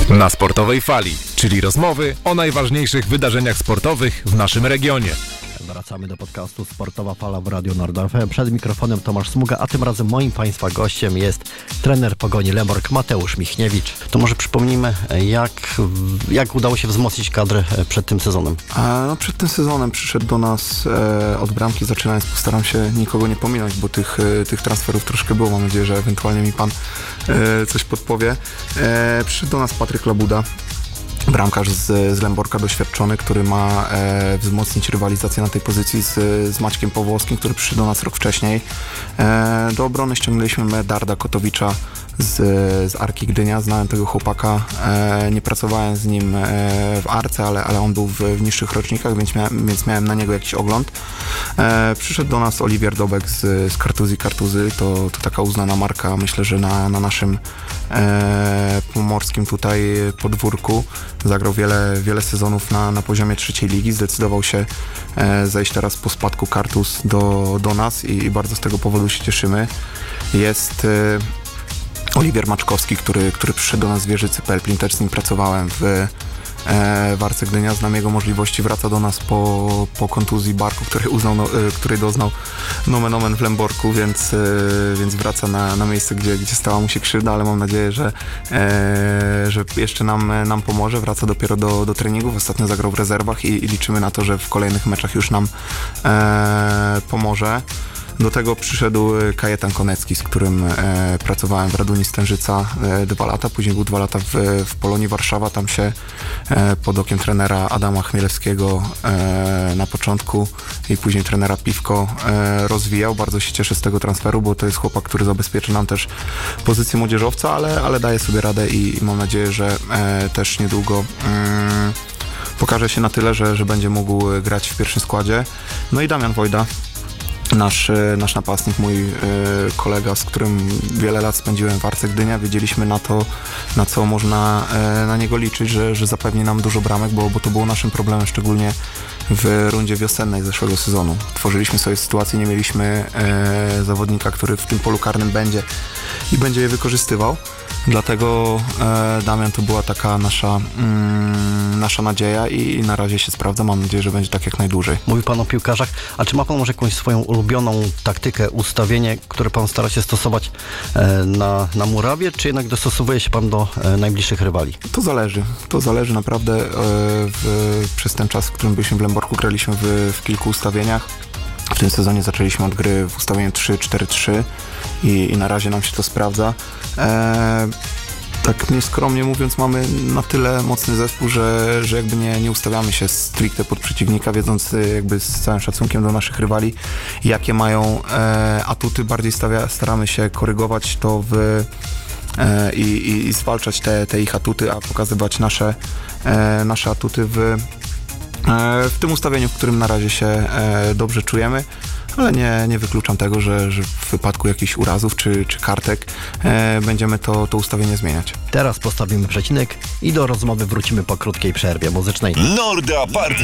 Na Sportowej Fali, czyli rozmowy o najważniejszych wydarzeniach sportowych w naszym regionie. Wracamy do podcastu Sportowa Fala w Radiu Nord FM. Przed mikrofonem Tomasz Smuga, a tym razem moim Państwa gościem jest trener Pogoni Lęborg Mateusz Michniewicz. To może przypomnijmy, jak udało się wzmocnić kadrę przed tym sezonem? Przed tym sezonem przyszedł do nas od bramki, zaczynając, postaram się nikogo nie pominąć, bo tych transferów troszkę było. Mam nadzieję, że ewentualnie mi Pan coś podpowie. Przyszedł do nas Patryk Labuda, bramkarz z Lęborka, doświadczony, który ma wzmocnić rywalizację na tej pozycji z Maćkiem Pawłowskim, który przyszedł do nas rok wcześniej. Do obrony ściągnęliśmy Medarda Kotowicza z Arki Gdynia. Znałem tego chłopaka, nie pracowałem z nim w Arce, ale on był w niższych rocznikach, więc miałem na niego jakiś ogląd. Przyszedł do nas Oliwier Dobek z Kartuzy. To taka uznana marka, myślę, że na naszym pomorskim tutaj podwórku. Zagrał wiele sezonów na poziomie trzeciej ligi. Zdecydował się zejść teraz po spadku Kartuz do nas i bardzo z tego powodu się cieszymy. Jest Oliwier Maczkowski, który przyszedł do nas z Wieżycy Pelplin, też z nim pracowałem w Arce Gdynia. Znam jego możliwości, wraca do nas po kontuzji barku, której doznał nomen omen w Lęborku, więc wraca na miejsce, gdzie stała mu się krzywda, ale mam nadzieję, że jeszcze nam pomoże. Wraca dopiero do treningów. Ostatnio zagrał w rezerwach i liczymy na to, że w kolejnych meczach już nam pomoże. Do tego przyszedł Kajetan Konecki, z którym pracowałem w Raduni Stężyca 2 lata, później był 2 lata w Polonii Warszawa, tam się pod okiem trenera Adama Chmielewskiego na początku i później trenera Piwko rozwijał. Bardzo się cieszę z tego transferu, bo to jest chłopak, który zabezpieczy nam też pozycję młodzieżowca, ale daje sobie radę i mam nadzieję, że też niedługo pokaże się na tyle, że będzie mógł grać w pierwszym składzie. No i Damian Wojda, nasz napastnik, mój kolega, z którym wiele lat spędziłem w Arce Gdynia. Wiedzieliśmy na co można na niego liczyć, że zapewni nam dużo bramek, bo to było naszym problemem, szczególnie w rundzie wiosennej zeszłego sezonu. Tworzyliśmy sobie sytuację, nie mieliśmy zawodnika, który w tym polu karnym będzie je wykorzystywał. Dlatego Damian to była taka nasza nadzieja i na razie się sprawdza. Mam nadzieję, że będzie tak jak najdłużej. Mówi Pan o piłkarzach, a czy ma Pan może jakąś swoją ulubioną taktykę, ustawienie, które Pan stara się stosować na murawie, czy jednak dostosowuje się Pan do najbliższych rywali? To zależy naprawdę. Przez ten czas, w którym byliśmy w Lęborku, graliśmy w kilku ustawieniach. W tym sezonie zaczęliśmy od gry w ustawieniu 3-4-3 i na razie nam się to sprawdza. Tak nieskromnie mówiąc, mamy na tyle mocny zespół, że jakby nie ustawiamy się stricte pod przeciwnika, wiedząc jakby z całym szacunkiem do naszych rywali, jakie mają atuty. Bardziej staramy się korygować to i zwalczać te ich atuty, a pokazywać nasze atuty w tym ustawieniu, w którym na razie się dobrze czujemy, ale nie wykluczam tego, że w wypadku jakichś urazów czy kartek będziemy to ustawienie zmieniać. Teraz postawimy przecinek i do rozmowy wrócimy po krótkiej przerwie muzycznej. Norda Party.